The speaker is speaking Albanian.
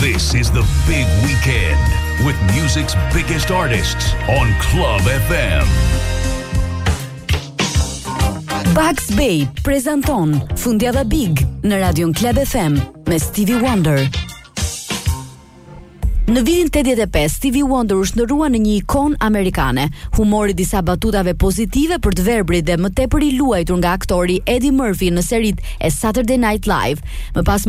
This is the big weekend with music's biggest artists on Club FM. Bugs Bay prezanton Fundjava Big në Radion Club FM me Stevie Wonder. Në vitin 85, Stevie Wonder u shndërrua në një ikon amerikane. Humori disa batutave pozitive për të verbrit dhe më tepër I luajtur nga aktori Eddie Murphy në seritë e Saturday Night Live. Më pas